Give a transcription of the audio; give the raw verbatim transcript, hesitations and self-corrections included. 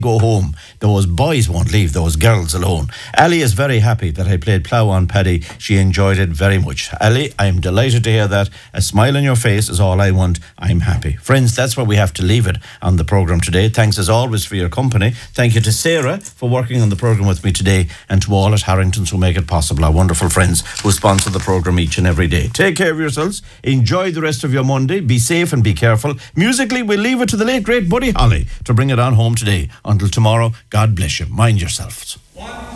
go home. Those boys won't leave those girls alone. Ali is very happy that I played Plough on Paddy. She enjoyed it very much. Ali, I'm delighted to hear that. A smile on your face is all I want. I'm happy. Friends, that's where we have to leave it on the programme today. Thanks as always for your company. Thank you to Sarah for working on the programme with me today, and to all at Harrington's who make it possible, our wonderful friends who sponsor the programme each and every day. Take care of yourselves. Enjoy the rest of your Monday. Be safe and be careful. Musically, we'll leave it to the late, great Buddy Holly to bring it on home today. Until tomorrow, God bless you. Mind yourselves.